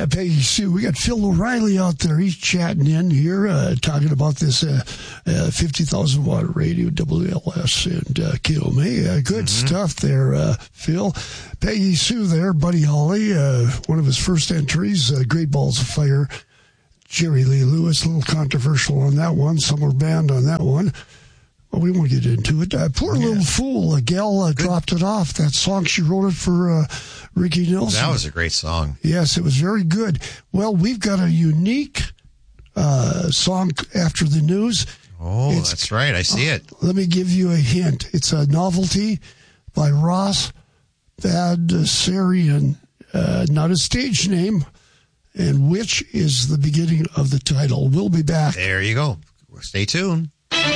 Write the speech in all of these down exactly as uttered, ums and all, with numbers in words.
Peggy Sue. We got Phil O'Reilly out there. He's chatting in here, uh, talking about this uh, uh, fifty thousand watt radio, W L S and uh, K O M A. Uh, good mm-hmm. stuff there, uh, Phil. Peggy Sue there, Buddy Holly, uh, one of his first entries, uh, Great Balls of Fire. Jerry Lee Lewis, a little controversial on that one. Some were banned on that one. Well, we won't get into it. Uh, poor yeah. little fool. A gal uh, dropped it off. That song, she wrote it for uh, Ricky Nelson. That was a great song. Yes, it was very good. Well, we've got a unique uh, song after the news. Oh, it's, that's right. I see it. Uh, let me give you a hint. It's a novelty by Ross Badsarian. Uh, not a stage name, and which is the beginning of the title. We'll be back. There you go. Stay tuned.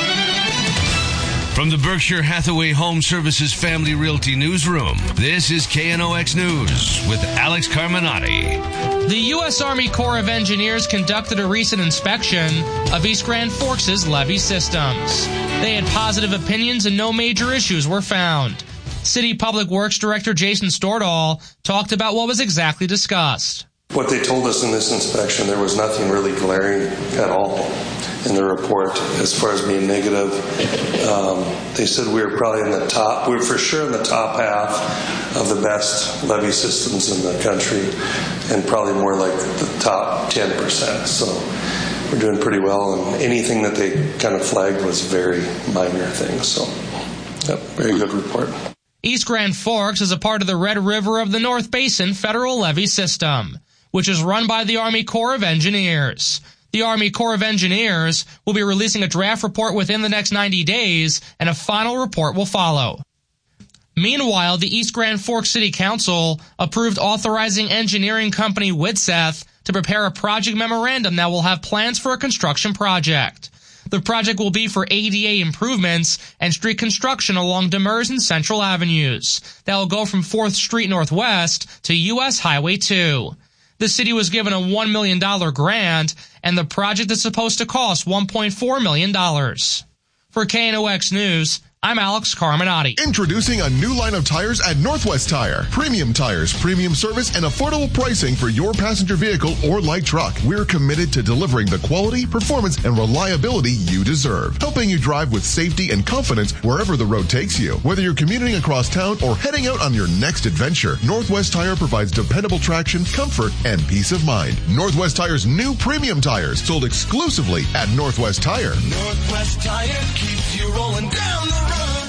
From the Berkshire Hathaway Home Services Family Realty Newsroom, this is K N O X News with Alex Carminati. The U S Army Corps of Engineers conducted a recent inspection of East Grand Forks' levee systems. They had positive opinions and no major issues were found. City Public Works Director Jason Stordahl talked about what was exactly discussed. What they told us in this inspection, there was nothing really glaring at all in the report as far as being negative. Um, they said we were probably in the top, we were for sure in the top half of the best levee systems in the country, and probably more like the top ten percent. So we're doing pretty well, and anything that they kind of flagged was very minor things. So, yep, very good report. East Grand Forks is a part of the Red River of the North Basin Federal Levee System, which is run by the Army Corps of Engineers. The Army Corps of Engineers will be releasing a draft report within the next ninety days, and a final report will follow. Meanwhile, the East Grand Forks City Council approved authorizing engineering company Widseth to prepare a project memorandum that will have plans for a construction project. The project will be for A D A improvements and street construction along Demers and Central Avenues. That will go from fourth Street Northwest to U S Highway two. The city was given a one million dollars grant, and the project is supposed to cost one point four million dollars. For K N O X News, I'm Alex Carminati. Introducing a new line of tires at Northwest Tire. Premium tires, premium service, and affordable pricing for your passenger vehicle or light truck. We're committed to delivering the quality, performance, and reliability you deserve. Helping you drive with safety and confidence wherever the road takes you. Whether you're commuting across town or heading out on your next adventure, Northwest Tire provides dependable traction, comfort, and peace of mind. Northwest Tire's new premium tires, sold exclusively at Northwest Tire. Northwest Tire keeps you rolling down the road.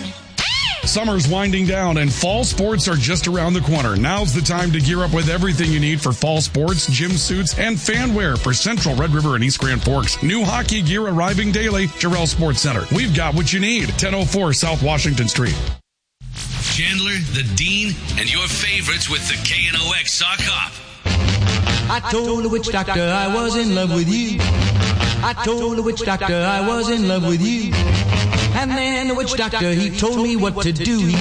Summer's winding down and fall sports are just around the corner. Now's the time to gear up with everything you need for fall sports, gym suits, and fan wear for Central, Red River, and East Grand Forks. New hockey gear arriving daily. Jarrell Sports Center. We've got what you need. ten oh four South Washington Street. Chandler, the Dean, and your favorites with the K N O X Sock Hop. I told the witch doctor I was in love with you. I told the witch doctor I was in love with you. And then the witch doctor, he told me what to do. He